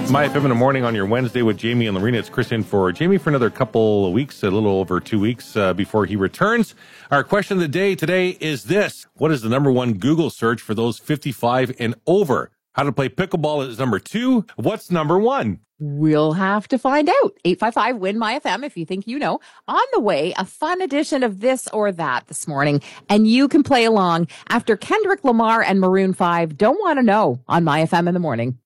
My FM in the morning on your Wednesday with Jamie and Lorena. It's Chris in for Jamie for another couple of weeks, a little over 2 weeks before he returns. Our question of the day today is this. What is the number one Google search for those 55 and over? How to play pickleball is number 2. What's number 1? We'll have to find out. 855-WIN-MY-FM if you think you know. On the way, a fun edition of This or That this morning. And you can play along after Kendrick Lamar and Maroon 5 Don't Want to Know on My FM in the morning.